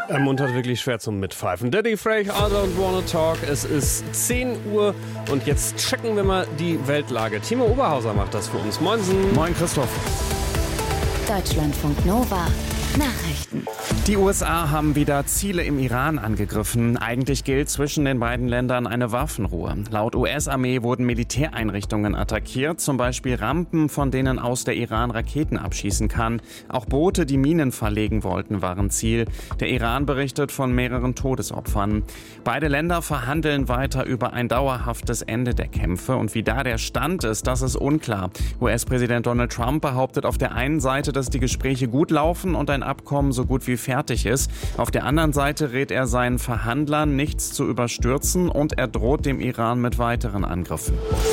Ermuntert wirklich schwer zum Mitpfeifen. Daddy Frey, I don't wanna talk. Es ist 10 Uhr und jetzt checken wir mal die Weltlage. Timo Oberhauser macht das für uns. Moinsen. Moin Christoph. Deutschlandfunk Nova. Nachrichten. Die USA haben wieder Ziele im Iran angegriffen. Eigentlich gilt zwischen den beiden Ländern eine Waffenruhe. Laut US-Armee wurden Militäreinrichtungen attackiert, zum Beispiel Rampen, von denen aus der Iran Raketen abschießen kann. Auch Boote, die Minen verlegen wollten, waren Ziel. Der Iran berichtet von mehreren Todesopfern. Beide Länder verhandeln weiter über ein dauerhaftes Ende der Kämpfe. Und wie da der Stand ist, das ist unklar. US-Präsident Donald Trump behauptet auf der einen Seite, dass die Gespräche gut laufen und ein Abkommen so gut wie fertig ist. Auf der anderen Seite rät er seinen Verhandlern, nichts zu überstürzen, und er droht dem Iran mit weiteren Angriffen.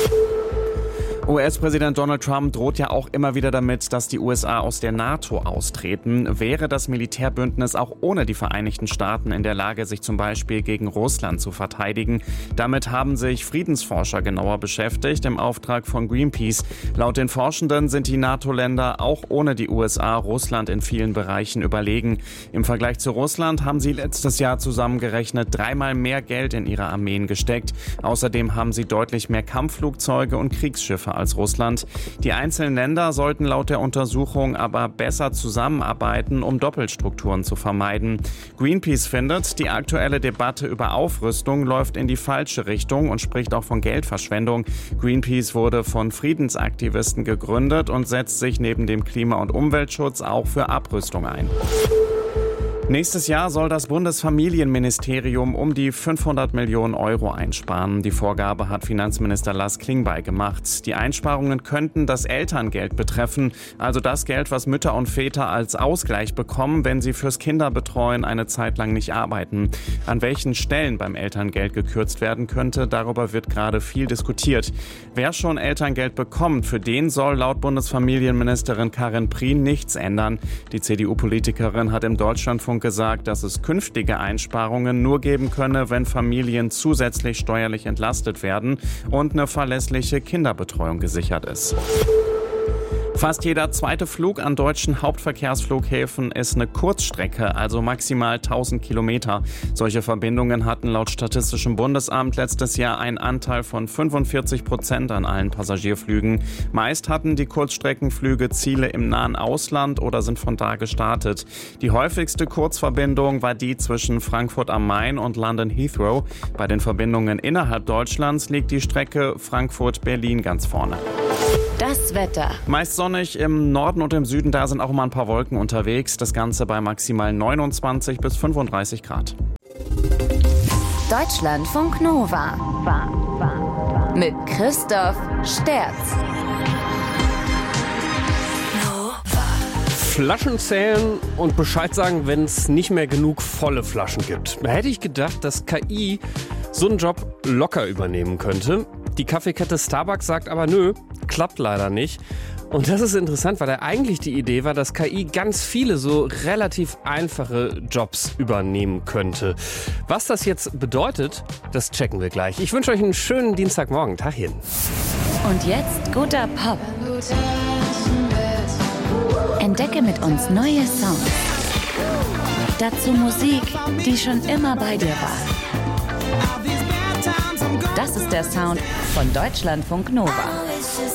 US-Präsident Donald Trump droht ja auch immer wieder damit, dass die USA aus der NATO austreten. Wäre das Militärbündnis auch ohne die Vereinigten Staaten in der Lage, sich zum Beispiel gegen Russland zu verteidigen? Damit haben sich Friedensforscher genauer beschäftigt im Auftrag von Greenpeace. Laut den Forschenden sind die NATO-Länder auch ohne die USA Russland in vielen Bereichen überlegen. Im Vergleich zu Russland haben sie letztes Jahr zusammengerechnet 3-mal mehr Geld in ihre Armeen gesteckt. Außerdem haben sie deutlich mehr Kampfflugzeuge und Kriegsschiffe als Russland. Die einzelnen Länder sollten laut der Untersuchung aber besser zusammenarbeiten, um Doppelstrukturen zu vermeiden. Greenpeace findet, die aktuelle Debatte über Aufrüstung läuft in die falsche Richtung und spricht auch von Geldverschwendung. Greenpeace wurde von Friedensaktivisten gegründet und setzt sich neben dem Klima- und Umweltschutz auch für Abrüstung ein. Nächstes Jahr soll das Bundesfamilienministerium um die 500 Millionen Euro einsparen. Die Vorgabe hat Finanzminister Lars Klingbeil gemacht. Die Einsparungen könnten das Elterngeld betreffen, also das Geld, was Mütter und Väter als Ausgleich bekommen, wenn sie fürs Kinderbetreuen eine Zeit lang nicht arbeiten. An welchen Stellen beim Elterngeld gekürzt werden könnte, darüber wird gerade viel diskutiert. Wer schon Elterngeld bekommt, für den soll laut Bundesfamilienministerin Karin Prien nichts ändern. Die CDU-Politikerin hat im Deutschlandfunk gesagt, dass es künftige Einsparungen nur geben könne, wenn Familien zusätzlich steuerlich entlastet werden und eine verlässliche Kinderbetreuung gesichert ist. Fast jeder zweite Flug an deutschen Hauptverkehrsflughäfen ist eine Kurzstrecke, also maximal 1000 Kilometer. Solche Verbindungen hatten laut Statistischem Bundesamt letztes Jahr einen Anteil von 45% an allen Passagierflügen. Meist hatten die Kurzstreckenflüge Ziele im nahen Ausland oder sind von da gestartet. Die häufigste Kurzverbindung war die zwischen Frankfurt am Main und London Heathrow. Bei den Verbindungen innerhalb Deutschlands liegt die Strecke Frankfurt-Berlin ganz vorne. Das Wetter. Meist sonnig, im Norden und im Süden, da sind auch mal ein paar Wolken unterwegs. Das Ganze bei maximal 29 bis 35 Grad. Deutschlandfunk Nova. Mit Christoph Sterz. Flaschen zählen und Bescheid sagen, wenn es nicht mehr genug volle Flaschen gibt. Da hätte ich gedacht, dass KI so einen Job locker übernehmen könnte. Die Kaffeekette Starbucks sagt aber nö, klappt leider nicht. Und das ist interessant, weil eigentlich die Idee war, dass KI ganz viele so relativ einfache Jobs übernehmen könnte. Was das jetzt bedeutet, das checken wir gleich. Ich wünsche euch einen schönen Dienstagmorgen. Tagchen. Und jetzt guter Pop. Entdecke mit uns neue Songs. Dazu Musik, die schon immer bei dir war. Das ist der Sound von Deutschlandfunk Nova.